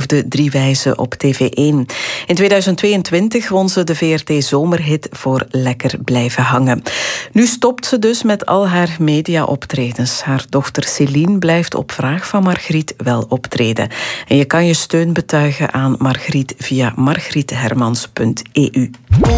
of De Drie Wijzen op TV1. In 2022 won ze de VRT Zomerhit voor Lekker Blijven Hangen. Nu stopt ze dus met al haar media-optredens. Haar dochter Céline blijft op vraag van Margriet wel optreden. En je kan je steun betuigen aan Margriet via margriethermans.eu.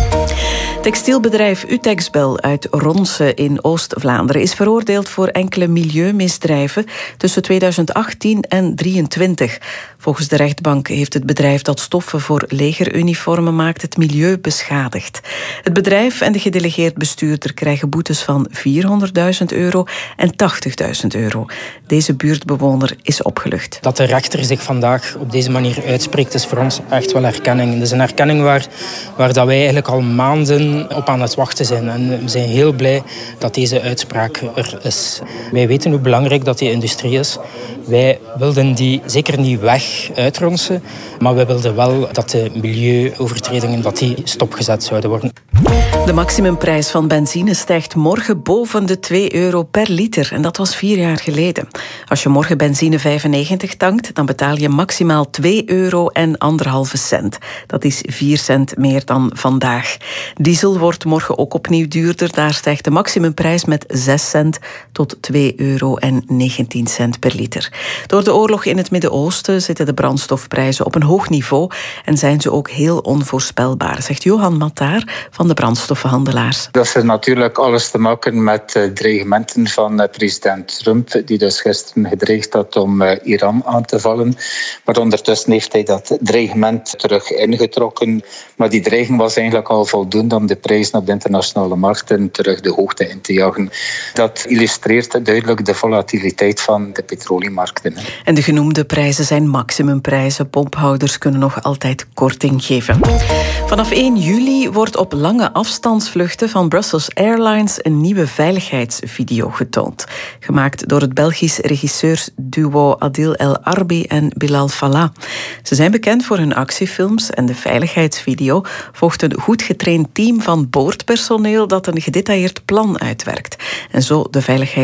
Textielbedrijf Utexbel uit Ronse in Oost-Vlaanderen is veroordeeld voor enkele milieumisdrijven tussen 2018 en 2023. Volgens de rechtbank heeft het bedrijf dat stoffen voor legeruniformen maakt het milieu beschadigd. Het bedrijf en de gedelegeerd bestuurder krijgen boetes van €400.000 en €80.000. Deze buurtbewoner is opgelucht. Dat de rechter zich vandaag op deze manier uitspreekt is voor ons echt wel erkenning. Het is een erkenning waar dat wij eigenlijk al maanden op aan het wachten zijn. En we zijn heel blij dat deze uitspraak er is. Wij weten hoe belangrijk dat die industrie is. Wij wilden die zeker niet weg uitronsen, maar wij wilden wel dat de milieuovertredingen dat die stopgezet zouden worden. De maximumprijs van benzine stijgt morgen boven de €2 per liter. En dat was 4 jaar geleden. Als je morgen benzine 95 tankt, dan betaal je maximaal €2 en 1,5 cent. Dat is 4 cent meer dan vandaag. Diesel wordt morgen ook opnieuw duurder. Daar stijgt de maximumprijs met 6 cent tot €2 en 19 cent per liter. Door de oorlog in het Midden-Oosten zitten de brandstofprijzen op een hoog niveau en zijn ze ook heel onvoorspelbaar, zegt Johan Mattaar van de brandstoffenhandelaars. Dat heeft natuurlijk alles te maken met dreigementen van president Trump, die dus gisteren gedreigd had om Iran aan te vallen. Maar ondertussen heeft hij dat dreigement terug ingetrokken. Maar die dreiging was eigenlijk al voldoende om de prijzen op de internationale markten terug de hoogte in te jagen. Dat illustreert duidelijk de volatiliteit van de petroleummarkten. En de genoemde prijzen zijn maximumprijzen. Pomphouders kunnen nog altijd korting geven. Vanaf 1 juli wordt op lange afstandsvluchten van Brussels Airlines een nieuwe veiligheidsvideo getoond. Gemaakt door het Belgisch regisseursduo Adil El Arbi en Bilal Fallah. Ze zijn bekend voor hun actiefilms en de veiligheidsvideo volgt een goed getraind team van boordpersoneel dat een gedetailleerd plan uitwerkt en zo de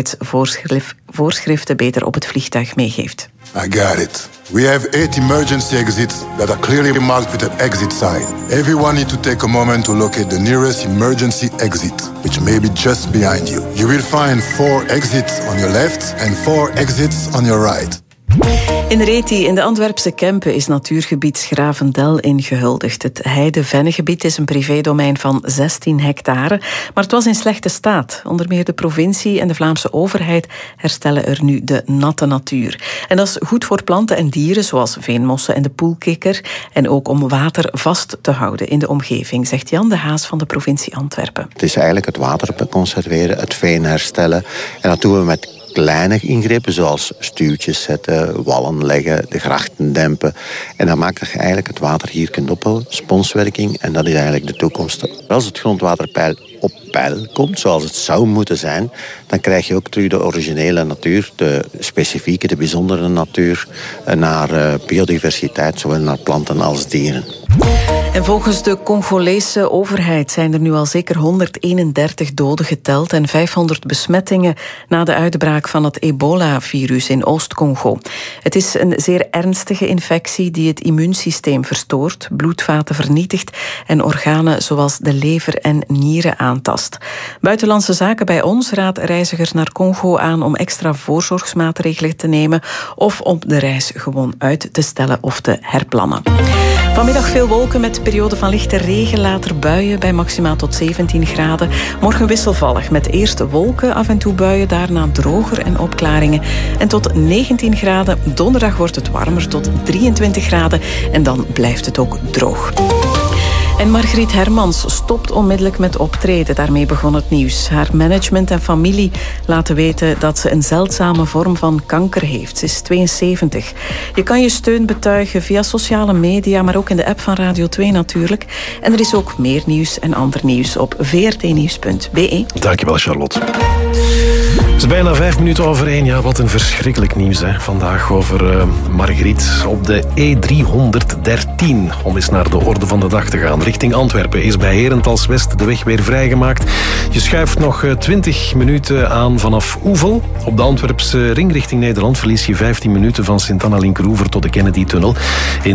veiligheidsvoorschriften beter op het vliegtuig meegeeft. I got it. We have 8 emergency exits that are clearly marked with an exit sign. Everyone needs to take a moment to locate the nearest emergency exit, which may be just behind you. You will find 4 exits on your left and 4 exits on your right. In Reti, in de Antwerpse Kempen, is natuurgebied Schravendel ingehuldigd. Het Heide-Vennegebied is een privédomein van 16 hectare, maar het was in slechte staat. Onder meer de provincie en de Vlaamse overheid herstellen er nu de natte natuur. En dat is goed voor planten en dieren, zoals veenmossen en de poelkikker, en ook om water vast te houden in de omgeving, zegt Jan de Haas van de provincie Antwerpen. Het is eigenlijk het water conserveren, het veen herstellen, en dat doen we met kleine ingrepen, zoals stuwtjes zetten, wallen leggen, de grachten dempen. En dat maakt dat je eigenlijk het water hier kunt ophouden, sponswerking, en dat is eigenlijk de toekomst. Als het grondwaterpeil op peil komt, zoals het zou moeten zijn, dan krijg je ook terug de originele natuur, de specifieke, de bijzondere natuur, naar biodiversiteit, zowel naar planten als dieren. En volgens de Congolese overheid zijn er nu al zeker 131 doden geteld en 500 besmettingen na de uitbraak van het ebola-virus in Oost-Congo. Het is een zeer ernstige infectie die het immuunsysteem verstoort, bloedvaten vernietigt en organen zoals de lever en nieren aantast. Buitenlandse Zaken bij ons raadt reizigers naar Congo aan om extra voorzorgsmaatregelen te nemen of om de reis gewoon uit te stellen of te herplannen. Vanmiddag veel wolken met periode van lichte regen, later buien bij maximaal tot 17 graden. Morgen wisselvallig met eerst wolken, af en toe buien, daarna droger en opklaringen. En tot 19 graden. Donderdag wordt het warmer tot 23 graden en dan blijft het ook droog. En Margriet Hermans stopt onmiddellijk met optreden. Daarmee begon het nieuws. Haar management en familie laten weten dat ze een zeldzame vorm van kanker heeft. Ze is 72. Je kan je steun betuigen via sociale media, maar ook in de app van Radio 2 natuurlijk. En er is ook meer nieuws en ander nieuws op vrtnieuws.be. Dankjewel, Charlotte. Het is bijna 5 minuten over 1. Ja, wat een verschrikkelijk nieuws hè. Vandaag over Margriet op de E313. Om eens naar de orde van de dag te gaan. Richting Antwerpen is bij Herentals-West de weg weer vrijgemaakt. Je schuift nog 20 minuten aan vanaf Oevel. Op de Antwerpse ring richting Nederland verlies je 15 minuten van Sint-Anna-Linkeroever tot de Kennedy-tunnel.